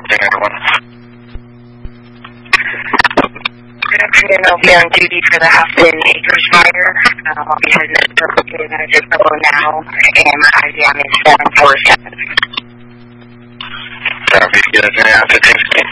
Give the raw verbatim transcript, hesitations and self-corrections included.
afternoon, everyone. Good afternoon. I'll be on duty for the Houston Acres fire. Um, I'll be heading to the Brooklyn Manager Solo now, and my I D M is seven four seven. Uh, if you get us in after sixteen.